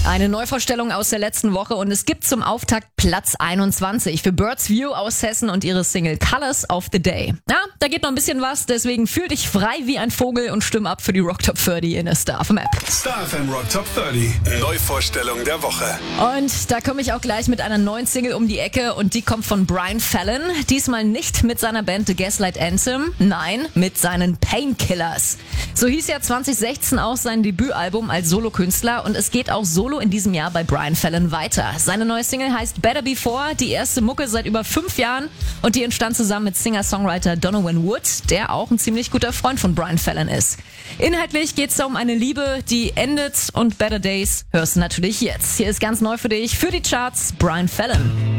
Eine Neuvorstellung aus der letzten Woche und es gibt zum Auftakt Platz 21 für Birds View aus Hessen und ihre Single Colors of the Day. Ja, da geht noch ein bisschen was, deswegen fühl dich frei wie ein Vogel und stimm ab für die Rock Top 30 in der Star FM App. Star FM Rock Top 30. Neuvorstellung der Woche. Und da komme ich auch gleich mit einer neuen Single um die Ecke und die kommt von Brian Fallon. Diesmal nicht mit seiner Band The Gaslight Anthem, nein, mit seinen Painkillers. So hieß ja 2016 auch sein Debütalbum als Solokünstler und es geht auch solo in diesem Jahr bei Brian Fallon weiter. Seine neue Single heißt Better Before, die erste Mucke seit über 5 Jahren und die entstand zusammen mit Singer-Songwriter Donovan Wood, der auch ein ziemlich guter Freund von Brian Fallon ist. Inhaltlich geht es da um eine Liebe, die endet und Better Days hörst du natürlich jetzt. Hier ist ganz neu für dich, für die Charts, Brian Fallon.